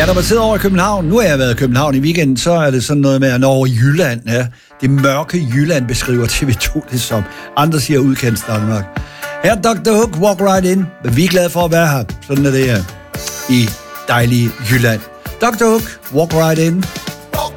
Ja, når man sidder over i København, nu har jeg været i København i weekenden, så er det sådan noget med, at når over i Jylland, ja, det mørke Jylland beskriver TV2 det som. Andre siger udkendt Danmark. Her Dr. Hook, Walk Right In, men vi er glade for at være her. Sådan er det her i dejlige Jylland. Dr. Hook, Walk Right In.